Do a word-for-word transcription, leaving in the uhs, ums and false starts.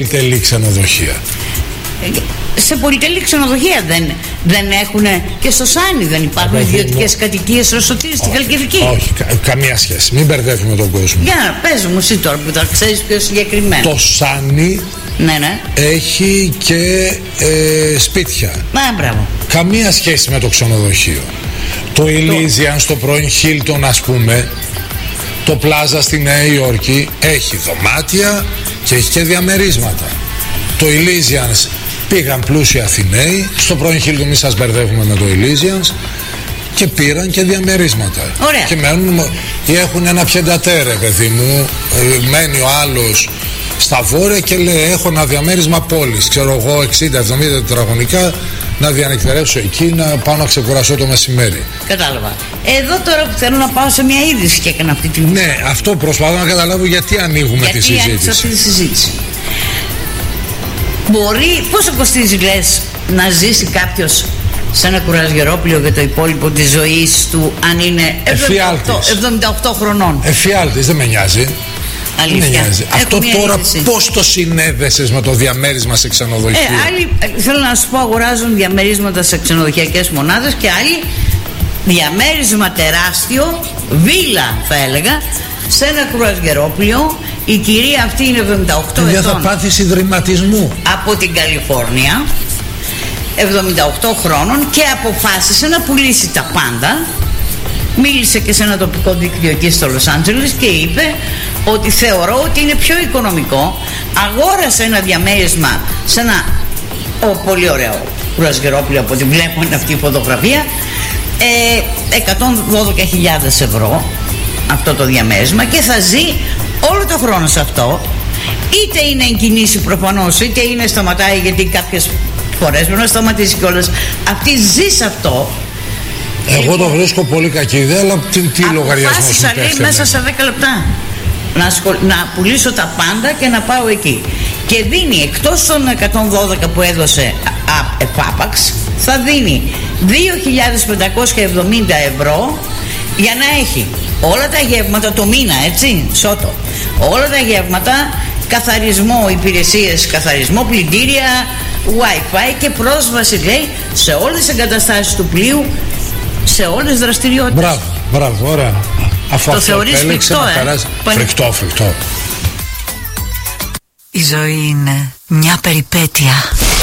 Πολυτελή ξενοδοχεία. Σε πολυτελή ξενοδοχεία δεν, δεν έχουν, και στο Σάνι δεν υπάρχουν ιδιωτικές κατοικίες ρωσοτήρες στην Χαλκιδική? Όχι, κα, καμία σχέση. Μην μπερδεύουμε τον κόσμο. Για να πες μου εσύ τώρα που τα ξέρεις πιο συγκεκριμένα. Το Σάνι, ναι, ναι, έχει και ε, σπίτια. Μα μπράβο. Καμία σχέση με το ξενοδοχείο. Το Elysian στο πρώην Hilton, ας πούμε, το Plaza στη Νέα Υόρκη έχει δωμάτια και έχει και διαμερίσματα. Το Elysian πήγαν πλούσιοι Αθηναίοι, στο πρώην Hilton, μη σας μπερδεύουμε με το Elysian, και πήραν και διαμερίσματα. Ωραία. Και μένουν, έχουν ένα πιεντατέρε, παιδί μου, μένει ο άλλος στα βόρεια και λέει έχω ένα διαμέρισμα πόλης, ξέρω εγώ εξήντα εβδομήντα τετραγωνικά, να διανυκτερεύσω εκεί, να πάω να ξεκουραστώ το μεσημέρι. Κατάλαβα. Εδώ τώρα που θέλω να πάω σε μια είδηση και έκανα αυτή τη... Ναι, αυτό προσπαθώ να καταλάβω γιατί ανοίγουμε γιατί τη συζήτηση. Γιατί αυτή τη συζήτηση. Μπορεί, πόσο κοστίζει λες να ζήσει κάποιος σε ένα κουρασγερόπλιο για το υπόλοιπο της ζωής του, αν είναι εβδομήντα οκτώ χρονών? Εφιάλτης, δεν με νοιάζει. Αλήθεια. Αυτό τώρα πώς το συνέδεσες με το διαμέρισμα σε ξενοδοχείο? Ε, άλλοι, θέλω να σου πω, αγοράζουν διαμερίσματα σε ξενοδοχειακές μονάδες και άλλοι διαμέρισμα τεράστιο, βίλα θα έλεγα, σε ένα κρουαζιερόπλιο. Η κυρία αυτή είναι εβδομήντα οκτώ ετών. Δεν θα πάθει συνδρηματισμού. Από την Καλιφόρνια, εβδομήντα οκτώ χρόνων, και αποφάσισε να πουλήσει τα πάντα. Μίλησε και σε ένα τοπικό δίκτυο εκεί στο Λος Άντζελες και είπε ότι θεωρώ ότι είναι πιο οικονομικό. Αγόρασε ένα διαμέρισμα σε ένα ο, πολύ ωραίο κρουαζιερόπλιο, από ό,τι βλέπω είναι αυτή η φωτογραφία, ε, εκατόν δώδεκα χιλιάδες ευρώ αυτό το διαμέρισμα, και θα ζει όλο το χρόνο σε αυτό. Είτε είναι εν κινήσει προφανώς, είτε είναι σταματάει, γιατί κάποιες φορές πρέπει να σταματήσει κιόλας. Αυτή ζει σε αυτό. Εγώ το βρίσκω πολύ κακή ιδέα, αλλά τι, τι λογαριασμό σου πέφτει? Μέσα σε δέκα λεπτά να, σκολ... να πουλήσω τα πάντα και να πάω εκεί. Και δίνει, εκτός των εκατόν δώδεκα που έδωσε εφάπαξ, θα δίνει δύο χιλιάδες πεντακόσια εβδομήντα ευρώ για να έχει όλα τα γεύματα το μήνα, έτσι, σώτο. Όλα τα γεύματα, καθαρισμό, υπηρεσίες, καθαρισμό, πλυντήρια, Wi-Fi και πρόσβαση, λέει, σε όλες τις εγκαταστάσεις του πλοίου, σε όλες τις δραστηριότητες. Μπράβο, μπράβο, ωραία. Αφού το θεωρείς φρικτό, ε? Φρικτό, φρικτό. Η ζωή είναι μια περιπέτεια.